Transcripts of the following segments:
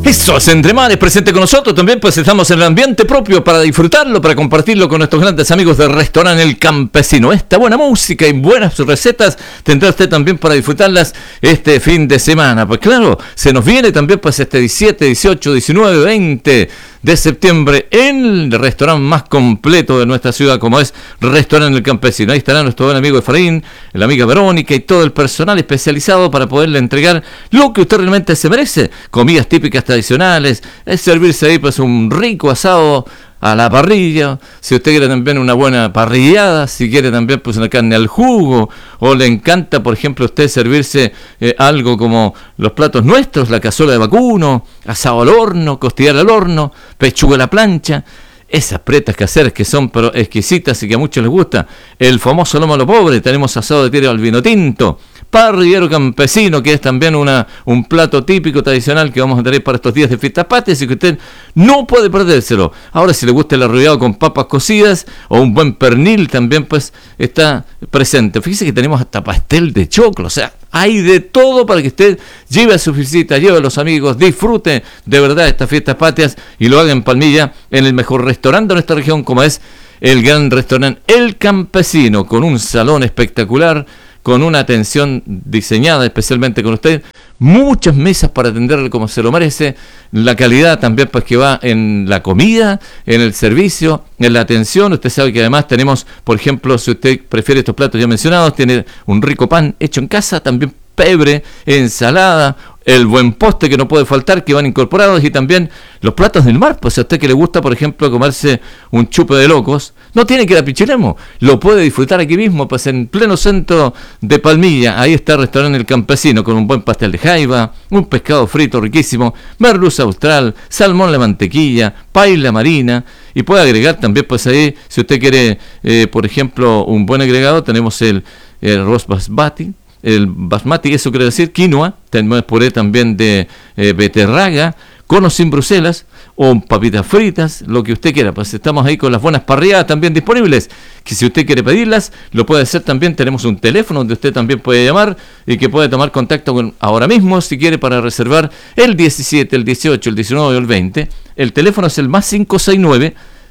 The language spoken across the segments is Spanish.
Eso es Entre Mares, presente con nosotros. También pues estamos en el ambiente propio para disfrutarlo, para compartirlo con nuestros grandes amigos del restaurante El Campesino. Esta buena música y buenas recetas tendrá usted también para disfrutarlas este fin de semana. Pues claro, se nos viene también pues este 17, 18, 19, 20 de septiembre en el restaurante más completo de nuestra ciudad, como es Restaurante El Campesino. Ahí estará nuestro buen amigo Efraín, la amiga Verónica y todo el personal especializado para poderle entregar lo que usted realmente se merece. Comidas típicas tradicionales, es servirse ahí pues un rico asado a la parrilla, si usted quiere también una buena parrillada, si quiere también pues una carne al jugo, o le encanta por ejemplo a usted servirse algo como los platos nuestros, la cazuela de vacuno, asado al horno, costillar al horno, pechuga a la plancha, esas pretas caseras que son pero exquisitas y que a muchos les gusta, el famoso lomo a lo pobre, tenemos asado de tiro al vino tinto, parrillero campesino, que es también un plato típico tradicional que vamos a tener para estos días de fiestas patrias y que usted no puede perdérselo. Ahora, si le gusta el arrollado con papas cocidas o un buen pernil, también pues está presente. Fíjese que tenemos hasta pastel de choclo, o sea, hay de todo para que usted lleve a su visita, lleve a los amigos, disfrute de verdad estas fiestas patrias y lo haga en Palmilla, en el mejor restaurante de nuestra región, como es el gran restaurante El Campesino, con un salón espectacular, con una atención diseñada especialmente con usted, muchas mesas para atenderle como se lo merece, la calidad también pues que va en la comida, en el servicio, en la atención. Usted sabe que además tenemos, por ejemplo, si usted prefiere estos platos ya mencionados, tiene un rico pan hecho en casa, también pebre, ensalada, el buen postre que no puede faltar, que van incorporados, y también los platos del mar. Pues a usted que le gusta, por ejemplo, comerse un chupe de locos, no tiene que ir a Pichilemu, lo puede disfrutar aquí mismo, pues en pleno centro de Palmilla. Ahí está el restaurante El Campesino, con un buen pastel de jaiba, un pescado frito riquísimo, merluza austral, salmón de mantequilla, paella marina, y puede agregar también, pues ahí, si usted quiere, por ejemplo, un buen agregado, tenemos el arroz basmati, el basmati, eso quiere decir quinoa, tenemos puré también de beterraga, conos sin Bruselas o papitas fritas, lo que usted quiera. Pues estamos ahí con las buenas parrilladas también disponibles, que si usted quiere pedirlas, lo puede hacer también. Tenemos un teléfono donde usted también puede llamar y que puede tomar contacto con ahora mismo si quiere para reservar el 17, el 18, el 19 o el 20. El teléfono es el más 569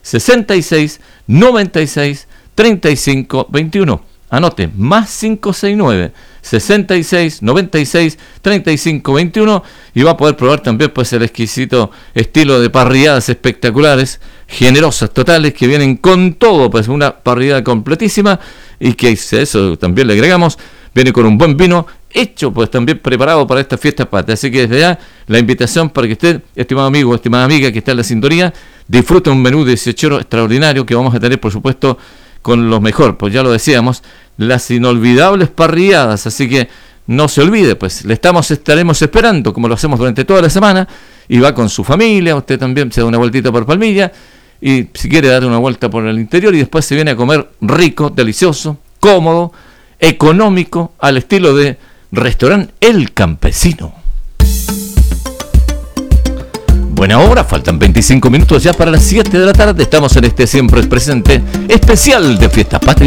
66 96 35 21. Anote, más 569 66 96 35 21, y va a poder probar también pues el exquisito estilo de parrilladas espectaculares, generosas, totales, que vienen con todo, pues una parrillada completísima, y que eso también le agregamos, viene con un buen vino hecho pues también preparado para esta fiesta patria. Así que desde ya la invitación para que usted, estimado amigo, estimada amiga que está en la sintonía, disfrute un menú de 18 extraordinario que vamos a tener, por supuesto, con lo mejor, pues ya lo decíamos, las inolvidables parrilladas. Así que no se olvide, pues le estaremos esperando, como lo hacemos durante toda la semana, y va con su familia, usted también se da una vueltita por Palmilla, y si quiere dar una vuelta por el interior, y después se viene a comer rico, delicioso, cómodo, económico, al estilo de Restaurante El Campesino. Buena hora, faltan 25 minutos ya para las 7 de la tarde. Estamos en este siempre presente especial de Fiestas Patrias.